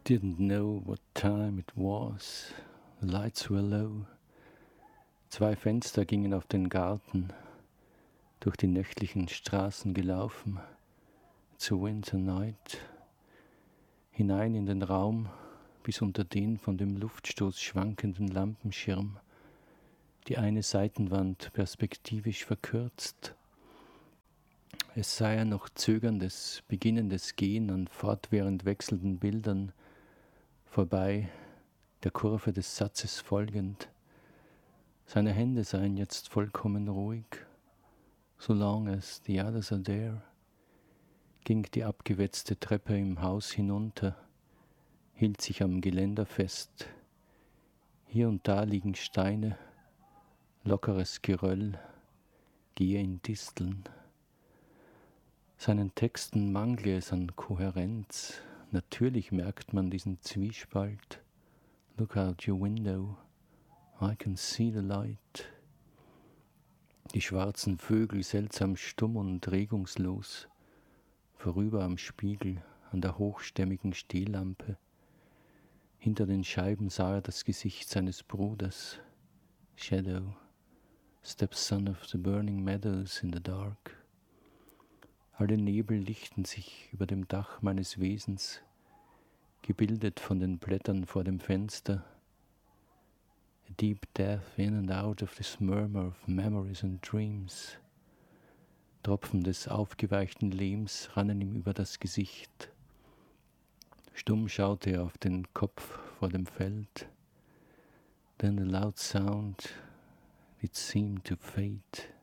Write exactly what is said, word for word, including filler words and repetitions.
didn't know what time it was. The lights were low. Zwei Fenster gingen auf den Garten, durch die nächtlichen Straßen gelaufen, zur Winter Night, hinein in den Raum, bis unter den von dem Luftstoß schwankenden Lampenschirm, die eine Seitenwand perspektivisch verkürzt. Es sei ein noch zögerndes, beginnendes Gehen an fortwährend wechselnden Bildern, vorbei, der Kurve des Satzes folgend. Seine Hände seien jetzt vollkommen ruhig. So long as the others are there, ging die abgewetzte Treppe im Haus hinunter, hielt sich am Geländer fest. Hier und da liegen Steine, lockeres Geröll, gehe in Disteln. Seinen Texten mangle es an Kohärenz. Natürlich merkt man diesen Zwiespalt. Look out your window, I can see the light. Die schwarzen Vögel seltsam stumm und regungslos, vorüber am Spiegel, an der hochstämmigen Stehlampe. Hinter den Scheiben sah er das Gesicht seines Bruders. Shadow, stepson of the burning meadows in the dark. Alle Nebel lichten sich über dem Dach meines Wesens, gebildet von den Blättern vor dem Fenster. A deep death in and out of this murmur of memories and dreams. Tropfen des aufgeweichten Lehms rannen ihm über das Gesicht. Stumm schaute er auf den Kopf vor dem Feld. Then the loud sound, it seemed to fade.